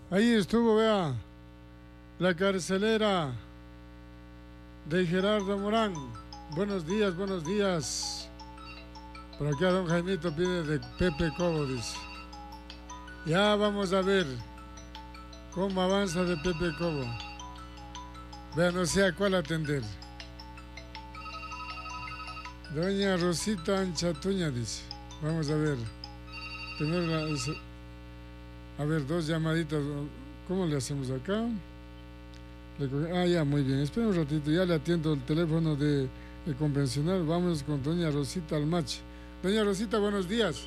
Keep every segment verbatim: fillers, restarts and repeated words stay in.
Ahí estuvo, vea, la carcelera de Gerardo Morán. Buenos días, buenos días. Por acá don Jaimito pide de Pepe Cobo, dice. Ya vamos a ver cómo avanza de Pepe Cobo. Vea, no sé a cuál atender. Doña Rosita Anchatuña dice. Vamos a ver. Primero la, a ver, dos llamaditas. ¿Cómo le hacemos acá? Le, ah, ya, muy bien. Espera un ratito. Ya le atiendo el teléfono de, de convencional. Vamos con doña Rosita Almache. Doña Rosita, buenos días.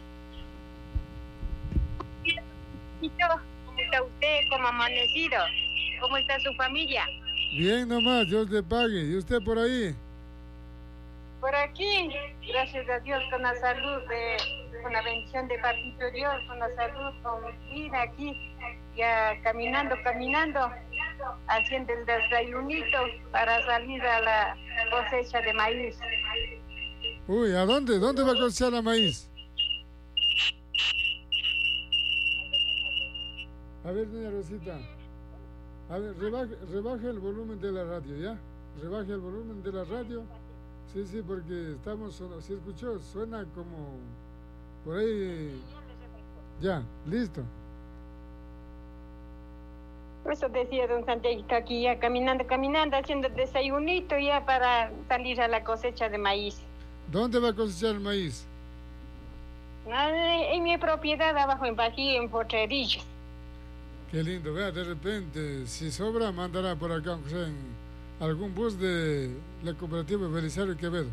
¿Cómo está usted? ¿Cómo ha amanecido? ¿Cómo está su familia? Bien nomás, Dios le pague. ¿Y usted por ahí? Por aquí, gracias a Dios, con la salud, de, con la bendición de Papito Dios, con la salud, con vida aquí, ya caminando, caminando, haciendo el desayunito para salir a la cosecha de maíz. Uy, ¿a dónde? ¿Dónde va a cosechar la maíz? A ver, doña Rosita. A ver, rebaje, rebaje el volumen de la radio, ¿ya? Rebaje el volumen de la radio. Sí, sí, porque estamos, ¿sí escuchó? Suena como por ahí. Ya, listo. Eso decía don Santiago, aquí ya caminando, caminando, haciendo el desayunito ya para salir a la cosecha de maíz. ¿Dónde va a cosechar el maíz? En mi propiedad, abajo en Bají, en Potrerillos. Qué lindo, vea, de repente, si sobra, mandará por acá, aunque sea en algún bus de la cooperativa Belisario Quevedo.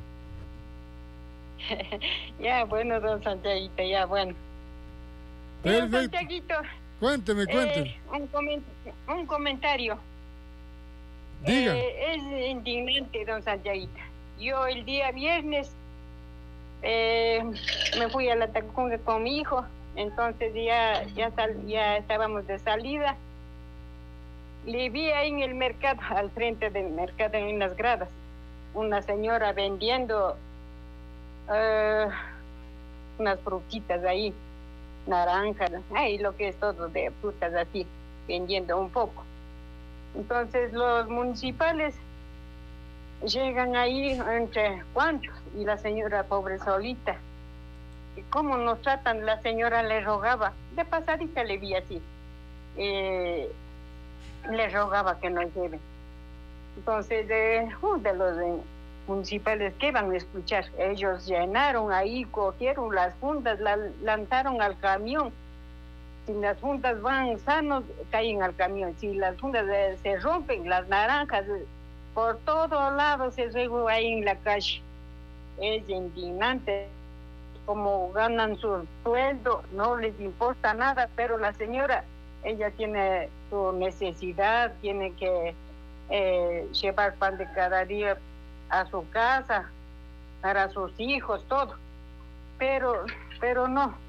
Ya, bueno, don Santiaguito, ya, bueno. Don Santiaguito, cuénteme, cuénteme. Eh, un, coment un comentario. Diga. Eh, es indignante, don Santiaguito. Yo el día viernes eh, me fui a la Tacunga con mi hijo, entonces ya, ya, sal, ya estábamos de salida. Le vi ahí en el mercado, al frente del mercado, en las gradas, una señora vendiendo uh, unas frutitas ahí, naranjas, ahí lo que es todo de frutas así, vendiendo un poco. Entonces los municipales llegan ahí entre cuantos, y la señora pobre solita. ¿Y cómo nos tratan? La señora le rogaba, de pasadita le vi así, eh, le rogaba que nos lleven. Entonces, de, uh, de los de, municipales, ¿qué van a escuchar? Ellos llenaron ahí, cogieron las fundas, la lanzaron al camión. Si las fundas van sanos, caen al camión. Si las fundas eh, se rompen, las naranjas, por todos lados se regó ahí en la calle. Es indignante. Como ganan su sueldo, no les importa nada, pero la señora, ella tiene su necesidad, tiene que eh, llevar pan de cada día a su casa, para sus hijos, todo. Pero, pero no,